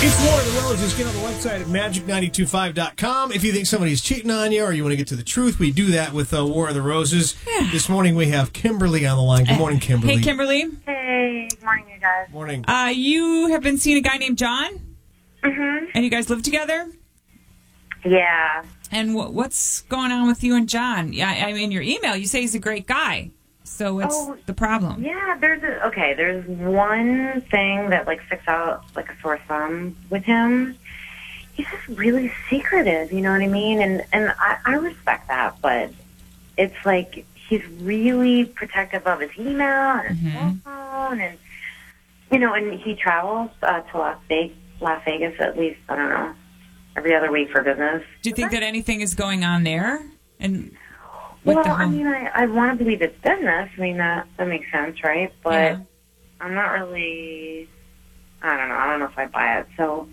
It's War of the Roses. Get on the website at magic925.com. If you think somebody's cheating on you or you want to get to the truth, we do that with War of the Roses. Yeah. This morning we have Kimberly on the line. Good morning, Kimberly. Hey, Kimberly. Hey, good morning, you guys. Morning. You have been seeing a guy named John? Mm-hmm. And you guys live together? Yeah. And what's going on with you and John? Yeah, I mean, in your email, you say he's a great guy. So what's the problem? Yeah, there's one thing that sticks out like a sore thumb with him. He's just really secretive, you know what I mean? And I respect that, but it's like he's really protective of his email and his cell phone, and and he travels to Las Vegas at least, I don't know, every other week for business. Do you think that anything is going on there? And I want to believe it's business. I mean, that makes sense, right? But I'm not really, I don't know if I buy it. So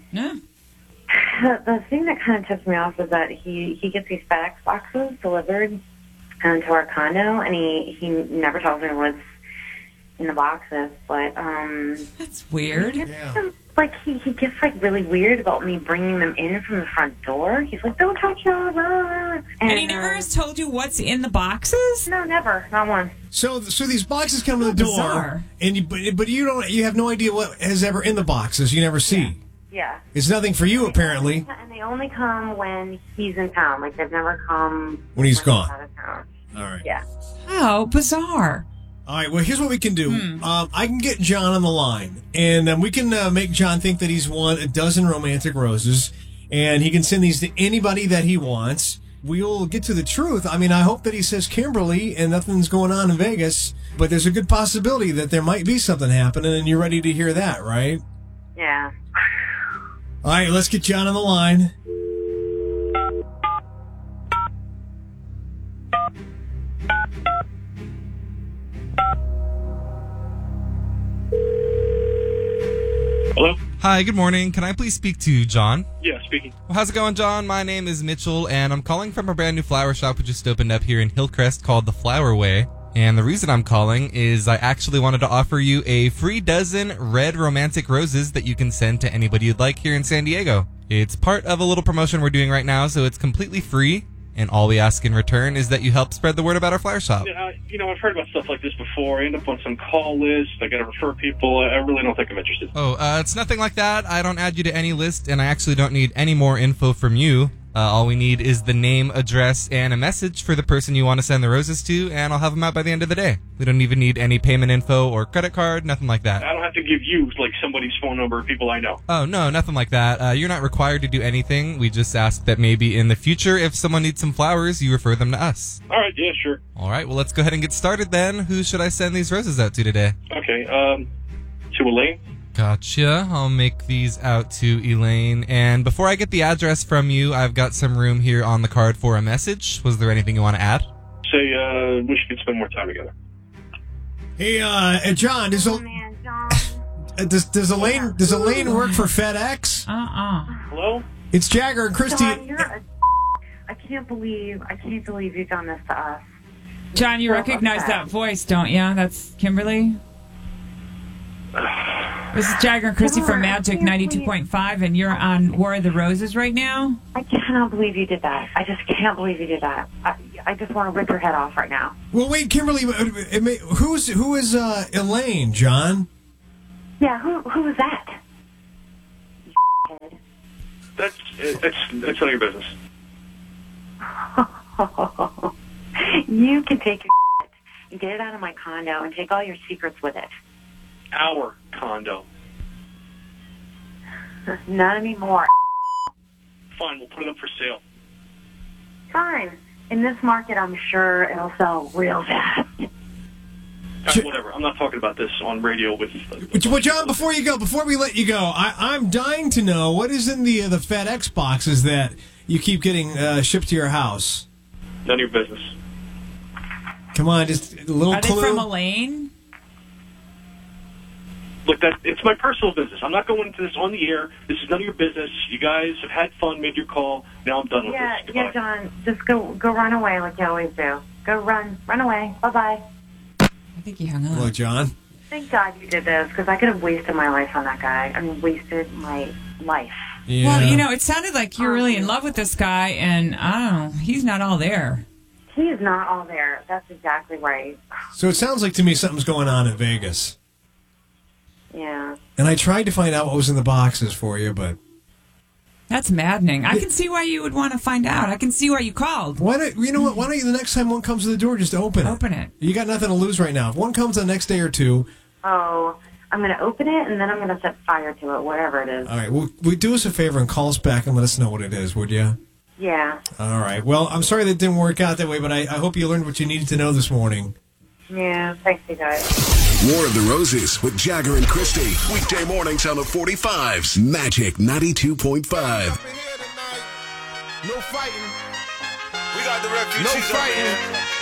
the thing that kind of tips me off is that he gets these FedEx boxes delivered to our condo, and he never tells me what's in the boxes. But that's weird. He gets really weird about me bringing them in from the front door. He's like, "Don't touch them." And he never has told you what's in the boxes? No, never, not once. So these boxes come to the door, bizarre. and you have no idea what is ever in the boxes. You never see. Yeah. It's nothing for you, apparently. And they only come when he's in town. They've never come when he's gone. Out of town. All right. Yeah. How bizarre. All right, well, here's what we can do. I can get John on the line, and we can make John think that he's won a dozen romantic roses, and he can send these to anybody that he wants. We'll get to the truth. I mean, I hope that he says Kimberly and nothing's going on in Vegas, but there's a good possibility that there might be something happening, and you're ready to hear that, right? Yeah. All right, let's get John on the line. Hello? Hi, good morning. Can I please speak to John? Yeah, speaking. Well, how's it going, John? My name is Mitchell, and I'm calling from a brand new flower shop we just opened up here in Hillcrest called The Flower Way. And the reason I'm calling is I actually wanted to offer you a free dozen red romantic roses that you can send to anybody you'd like here in San Diego. It's part of a little promotion we're doing right now, so it's completely free. And all we ask in return is that you help spread the word about our flower shop. I've heard about stuff like this before. I end up on some call list. I got to refer people. I really don't think I'm interested. It's nothing like that. I don't add you to any list, and I actually don't need any more info from you. All we need is the name, address, and a message for the person you want to send the roses to, and I'll have them out by the end of the day. We don't even need any payment info or credit card, nothing like that. I don't have to give you, somebody's phone number of people I know. Oh, no, nothing like that. You're not required to do anything. We just ask that maybe in the future, if someone needs some flowers, you refer them to us. All right, yeah, sure. All right, well, let's go ahead and get started then. Who should I send these roses out to today? Okay, to Elaine. Gotcha. I'll make these out to Elaine. And before I get the address from you, I've got some room here on the card for a message. Was there anything you want to add? Say, wish we could spend more time together. Hey, John, does Elaine work for FedEx? Hello? It's Jagger and Christy. John, I can't believe you've done this to us. John, you recognize that voice, don't you? That's Kimberly? This is Jagger and Christy from Magic 92.5, and you're on War of the Roses right now? I cannot believe you did that. I just can't believe you did that. I just want to rip your head off right now. Well, wait, Kimberly, who is Elaine, John? Yeah, who is that? That's none of your business. You can take your and get it out of my condo and take all your secrets with it. Our condo. Not anymore. Fine, we'll put it up for sale. Fine. In this market, I'm sure it'll sell real fast. Whatever. I'm not talking about this on radio with... Well, John, before we let you go, I'm dying to know what is in the FedEx boxes that you keep getting shipped to your house. None of your business. Come on, just a little clue. Are they from Elaine? Look, it's my personal business. I'm not going into this on the air. This is none of your business. You guys have had fun, made your call. Now I'm done with this. Goodbye. Yeah, John, just go run away like you always do. Go run away. Bye-bye. I think he hung up. Hello, John. Thank God you did this, because I could have wasted my life on that guy. I mean, wasted my life. Yeah. Well, you know, it sounded like you're really in love with this guy, and I don't know, he's not all there. He is not all there. That's exactly right. So it sounds like to me something's going on in Vegas. Yeah. And I tried to find out what was in the boxes for you, but... That's maddening. I can see why you would want to find out. I can see why you called. Why don't you know what? Why don't you the next time one comes to the door, just open it? Open it. You got nothing to lose right now. If one comes the next day or two... Oh, I'm going to open it, and then I'm going to set fire to it, whatever it is. All right. Well, do us a favor and call us back and let us know what it is, would you? Yeah. All right. Well, I'm sorry that didn't work out that way, but I hope you learned what you needed to know this morning. Yeah. Thanks, you guys. More of the Roses with Jagger and Christy. Weekday mornings on the 45s. Magic 92.5. No fighting. We got the refugees. No fighting.